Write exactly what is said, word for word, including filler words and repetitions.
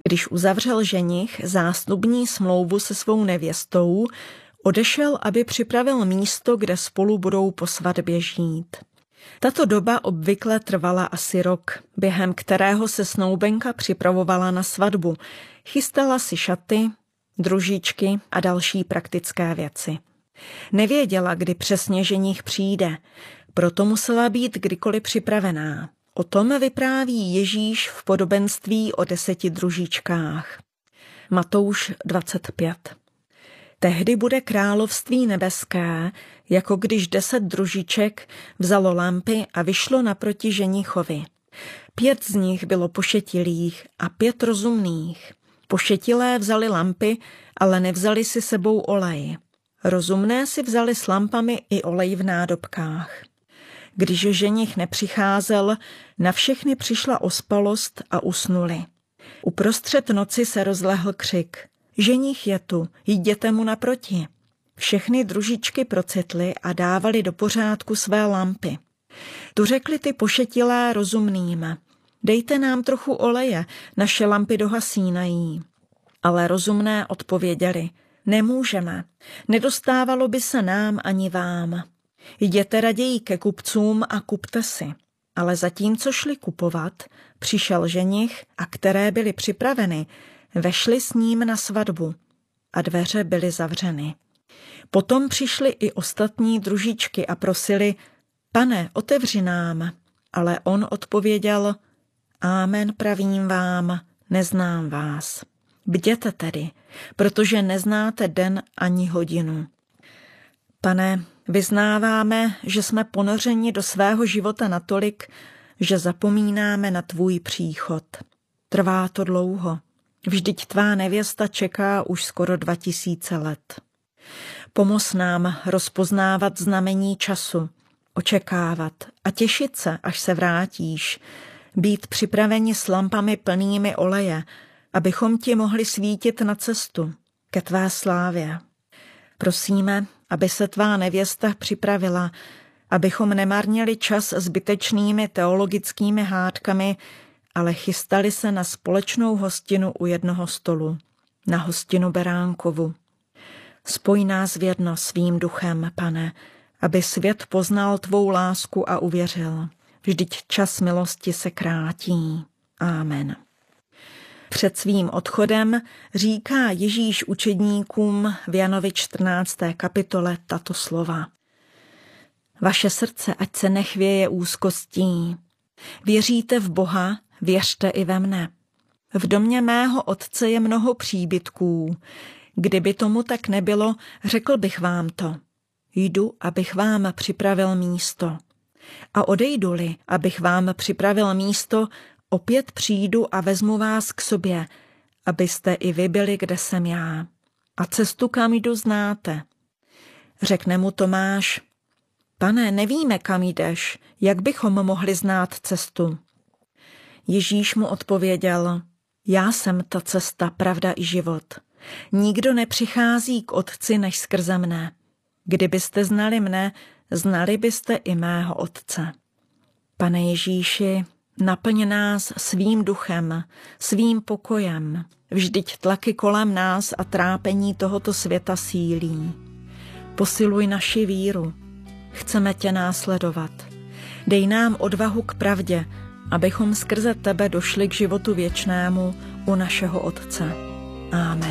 Když uzavřel ženich zásnubní smlouvu se svou nevěstou, odešel, aby připravil místo, kde spolu budou po svatbě žít. Tato doba obvykle trvala asi rok, během kterého se snoubenka připravovala na svatbu, chystala si šaty, družičky a další praktické věci. Nevěděla, kdy přesně ženich přijde, proto musela být kdykoliv připravená. O tom vypráví Ježíš v podobenství o deseti družičkách. Matouš dvacet pět. Tehdy bude království nebeské, jako když deset družiček vzalo lampy a vyšlo naproti ženichovi. Pět z nich bylo pošetilých a pět rozumných. Pošetilé vzali lampy, ale nevzali si sebou olej. Rozumné si vzali s lampami i olej v nádobkách. Když ženich nepřicházel, na všechny přišla ospalost a usnuli. Uprostřed noci se rozlehl křik. Ženich je tu, jděte mu naproti. Všechny družičky procitly a dávali do pořádku své lampy. Tu řekli ty pošetilé rozumným. Dejte nám trochu oleje, naše lampy dohasínají. Ale rozumné odpověděli. Nemůžeme, nedostávalo by se nám ani vám. Jděte raději ke kupcům a kupte si. Ale zatímco šli kupovat, přišel ženich a které byly připraveny, vešli s ním na svatbu a dveře byly zavřeny. Potom přišly i ostatní družičky a prosili, pane, otevři nám. Ale on odpověděl, amen, pravím vám, neznám vás. Bděte tedy, protože neznáte den ani hodinu. Pane, vyznáváme, že jsme ponořeni do svého života natolik, že zapomínáme na tvůj příchod. Trvá to dlouho. Vždyť tvá nevěsta čeká už skoro dva tisíce let. Pomoz nám rozpoznávat znamení času, očekávat a těšit se, až se vrátíš, být připraveni s lampami plnými oleje, abychom ti mohli svítit na cestu ke tvé slávě. Prosíme, aby se tvá nevěsta připravila, abychom nemarnili čas zbytečnými teologickými hádkami, ale chystali se na společnou hostinu u jednoho stolu, na hostinu Beránkovu. Spoj nás v jedno svým duchem, Pane, aby svět poznal tvou lásku a uvěřil. Vždyť čas milosti se krátí. Amen. Před svým odchodem říká Ježíš učedníkům v Janovi čtrnácté kapitole tato slova. Vaše srdce ať se nechvěje úzkostí. Věříte v Boha, věřte i ve mne. V domě mého otce je mnoho příbytků. Kdyby tomu tak nebylo, řekl bych vám to. Jdu, abych vám připravil místo. A odejdu-li, abych vám připravil místo, opět přijdu a vezmu vás k sobě, abyste i vy byli, kde jsem já. A cestu, kam jdu, znáte. Řekne mu Tomáš, Pane, nevíme, kam jdeš, jak bychom mohli znát cestu? Ježíš mu odpověděl, já jsem ta cesta, pravda i život. Nikdo nepřichází k Otci než skrze mne. Kdybyste znali mne, znali byste i mého Otce. Pane Ježíši, naplň nás svým duchem, svým pokojem. Vždyť tlaky kolem nás a trápení tohoto světa sílí. Posiluj naši víru. Chceme tě následovat. Dej nám odvahu k pravdě, abychom skrze tebe došli k životu věčnému u našeho Otce. Amen.